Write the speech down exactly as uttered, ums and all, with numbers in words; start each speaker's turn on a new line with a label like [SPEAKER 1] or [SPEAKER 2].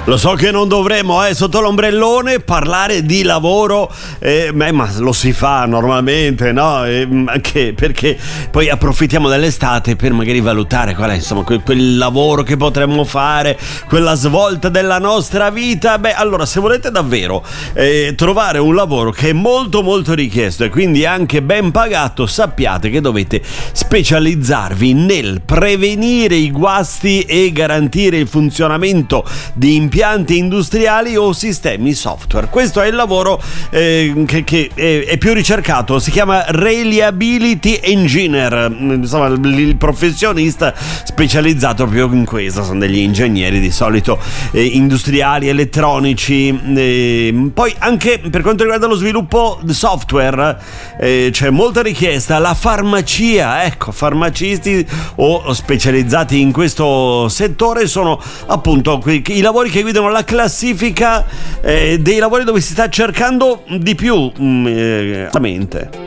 [SPEAKER 1] Lo so che non dovremmo, eh, sotto l'ombrellone parlare di lavoro, eh, beh, ma lo si fa normalmente, no? Eh, anche perché poi approfittiamo dell'estate per magari valutare qual è, insomma, quel, quel lavoro che potremmo fare, quella svolta della nostra vita. Beh, allora, se volete davvero eh, trovare un lavoro che è molto molto richiesto e quindi anche ben pagato, sappiate che dovete specializzarvi nel prevenire i guasti e garantire il funzionamento di impianti impianti industriali o sistemi software. Questo è il lavoro eh, che, che è, è più ricercato, si chiama Reliability Engineer, insomma il, il professionista specializzato proprio in questo. Sono degli ingegneri di solito eh, industriali, elettronici, eh, poi anche per quanto riguarda lo sviluppo di software eh, c'è molta richiesta. La farmacia, ecco, farmacisti o specializzati in questo settore sono appunto i lavori che guidano la classifica eh, dei lavori dove si sta cercando di più, mm, eh,